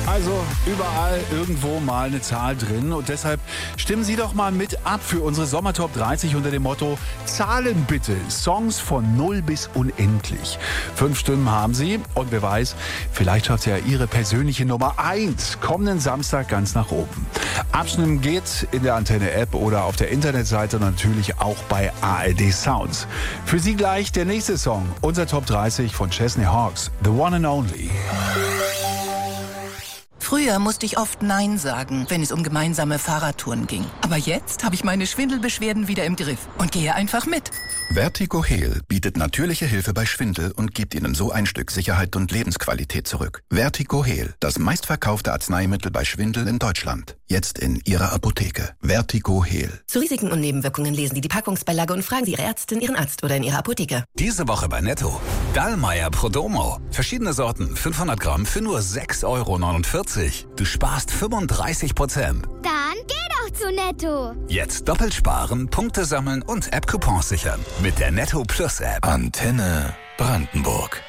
Also überall irgendwo mal eine Zahl drin und deshalb stimmen Sie doch mal mit ab für unsere Sommertop 30 unter dem Motto Zahlen bitte, Songs von 0 bis unendlich. 5 Stimmen haben Sie und wer weiß, vielleicht schafft ja Ihre persönliche Nummer 1 kommenden Samstag ganz nach oben. Abstimmen geht in der Antenne-App oder auf der Internetseite, natürlich auch bei ARD Sounds. Für Sie gleich der nächste Song, unser Top 30 von Chesney Hawkes, The One and Only. Früher musste ich oft Nein sagen, wenn es um gemeinsame Fahrradtouren ging. Aber jetzt habe ich meine Schwindelbeschwerden wieder im Griff und gehe einfach mit. Vertigo Heal bietet natürliche Hilfe bei Schwindel und gibt Ihnen so ein Stück Sicherheit und Lebensqualität zurück. Vertigo Heal, das meistverkaufte Arzneimittel bei Schwindel in Deutschland. Jetzt in Ihrer Apotheke. Vertigo Heal. Zu Risiken und Nebenwirkungen lesen Sie die Packungsbeilage und fragen Sie Ihre Ärztin, Ihren Arzt oder in Ihrer Apotheke. Diese Woche bei Netto. Dallmayr Prodomo. Verschiedene Sorten, 500 Gramm für nur 6,49 €. Du sparst 35%. Dann geh doch zu Netto. Jetzt doppelt sparen, Punkte sammeln und App-Coupons sichern. Mit der Netto Plus App. Antenne Brandenburg.